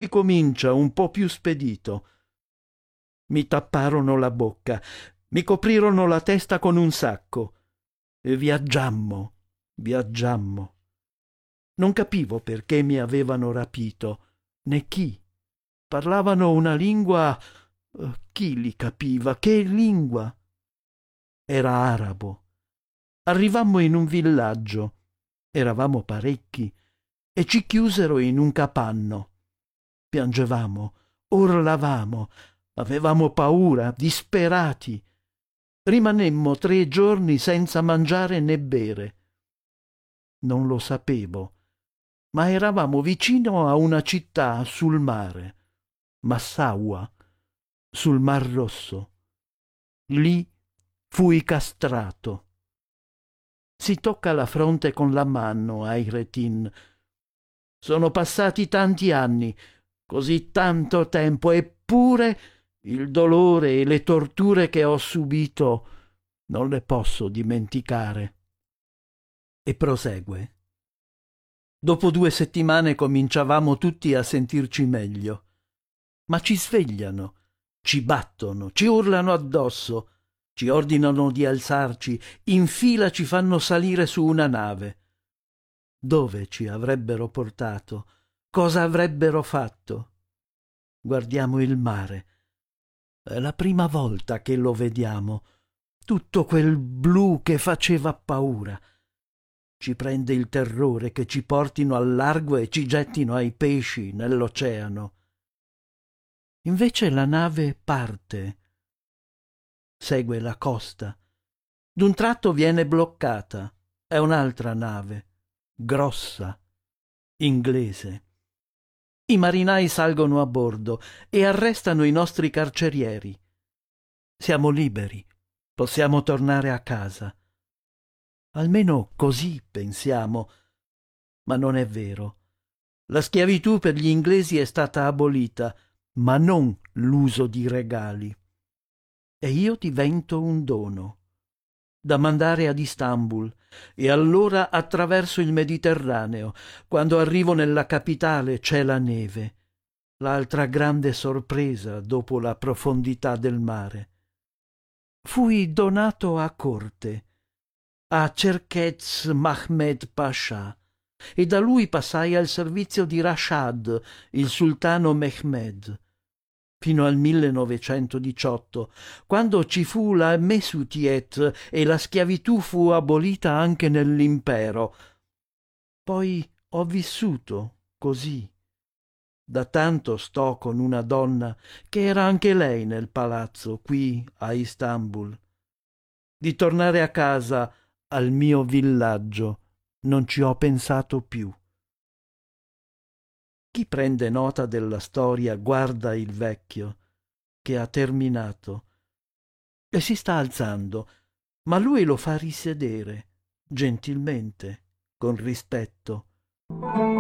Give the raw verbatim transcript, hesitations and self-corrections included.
ricomincia un po' più spedito. Mi tapparono la bocca, mi coprirono la testa con un sacco e viaggiammo, viaggiammo. Non capivo perché mi avevano rapito, né chi. Parlavano una lingua... Chi li capiva? Che lingua? Era arabo. Arrivammo in un villaggio. Eravamo parecchi e ci chiusero in un capanno. Piangevamo, urlavamo, avevamo paura, disperati. Rimanemmo tre giorni senza mangiare né bere. Non lo sapevo, ma eravamo vicino a una città sul mare, Massaua, sul Mar Rosso. Lì fui castrato. Si tocca la fronte con la mano, Hayrettin. Sono passati tanti anni, così tanto tempo, eppure il dolore e le torture che ho subito non le posso dimenticare. E prosegue. Dopo due settimane cominciavamo tutti a sentirci meglio, ma ci svegliano, ci battono, ci urlano addosso, ci ordinano di alzarci, in fila ci fanno salire su una nave. Dove ci avrebbero portato? Cosa avrebbero fatto? Guardiamo il mare. È la prima volta che lo vediamo. Tutto quel blu che faceva paura. Ci prende il terrore che ci portino al largo e ci gettino ai pesci nell'oceano. Invece la nave parte. Segue la costa. D'un tratto viene bloccata. È un'altra nave, grossa, inglese. I marinai salgono a bordo e arrestano i nostri carcerieri. Siamo liberi, possiamo tornare a casa. Almeno così pensiamo, ma non è vero. La schiavitù per gli inglesi è stata abolita, ma non l'uso di regali. E io divento un dono, da mandare ad Istanbul, e allora attraverso il Mediterraneo. Quando arrivo nella capitale c'è la neve, l'altra grande sorpresa dopo la profondità del mare. Fui donato a corte, a Cerkez Mahmed Pasha, e da lui passai al servizio di Rashad, il sultano Mehmed, fino al millenovecentodiciotto, quando ci fu la Mesutiet e la schiavitù fu abolita anche nell'impero. Poi ho vissuto così. Da tanto sto con una donna che era anche lei nel palazzo qui a Istanbul. Di tornare a casa, al mio villaggio, non ci ho pensato più. Chi prende nota della storia guarda il vecchio, che ha terminato, e si sta alzando, ma lui lo fa risedere, gentilmente, con rispetto.